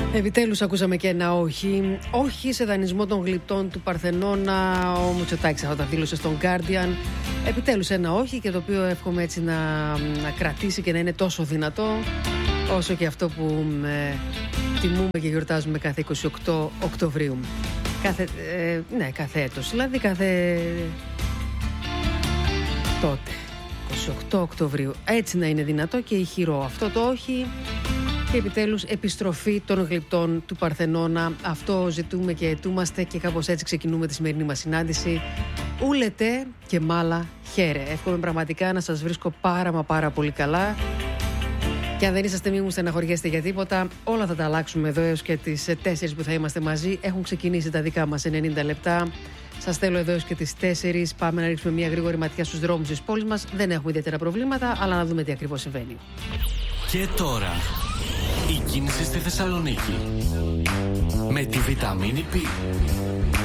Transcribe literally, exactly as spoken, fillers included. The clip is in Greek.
Επιτέλους ακούσαμε και ένα όχι. Όχι σε δανεισμό των γλυπτών του Παρθενώνα. Ο Μητσοτάκης αυτό τα δήλωσε στον Guardian. Επιτέλους ένα όχι, και το οποίο εύχομαι έτσι να, να κρατήσει και να είναι τόσο δυνατό όσο και αυτό που ε, τιμούμε και γιορτάζουμε κάθε είκοσι οκτώ Οκτωβρίου. Κάθε, ε, ναι, κάθε έτος. Δηλαδή κάθε τότε είκοσι οκτώ Οκτωβρίου. Έτσι να είναι δυνατό και ηχηρό αυτό το όχι. Και επιτέλους επιστροφή των γλυπτών του Παρθενώνα. Αυτό ζητούμε και αιτούμαστε, και κάπως έτσι ξεκινούμε τη σημερινή μας συνάντηση. Ούλετε και μάλα χαίρε. Εύχομαι πραγματικά να σας βρίσκω πάρα μα πάρα πολύ καλά. Και αν δεν είσαστε, μη μου στεναχωριέστε για τίποτα. Όλα θα τα αλλάξουμε εδώ έως και τις τέσσερις που θα είμαστε μαζί. Έχουν ξεκινήσει τα δικά μας ενενήντα λεπτά. Σας θέλω εδώ έως και τις τέσσερις. Πάμε να ρίξουμε μια γρήγορη ματιά στους δρόμους της πόλης μας. Δεν έχουμε ιδιαίτερα προβλήματα, αλλά να δούμε τι ακριβώς συμβαίνει. Και τώρα, η κίνηση στη Θεσσαλονίκη με τη Βιταμίνη Π.